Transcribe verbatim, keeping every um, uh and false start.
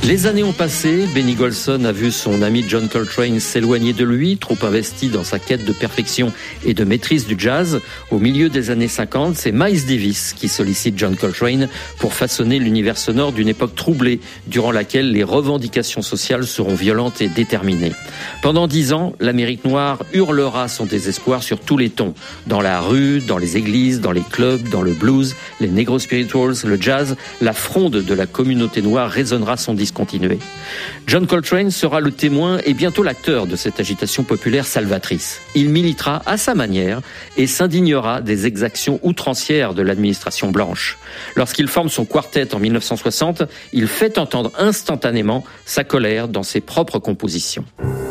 Les années ont passé, Benny Golson a vu son ami John Coltrane s'éloigner de lui, trop investi dans sa quête de perfection et de maîtrise du jazz. Au milieu des années cinquante, c'est Miles Davis qui sollicite John Coltrane pour façonner l'univers sonore d'une époque troublée, durant laquelle les revendications sociales seront violentes et déterminées. Pendant dix ans, l'Amérique noire hurlera son désespoir sur tous les tons. Dans la rue, dans les églises, dans les clubs, dans le blues, les negro spirituals, le jazz, la fronde de la communauté noire résonnera son discours continuer. John Coltrane sera le témoin et bientôt l'acteur de cette agitation populaire salvatrice. Il militera à sa manière et s'indignera des exactions outrancières de l'administration blanche. Lorsqu'il forme son quartet en dix-neuf cent soixante, il fait entendre instantanément sa colère dans ses propres compositions.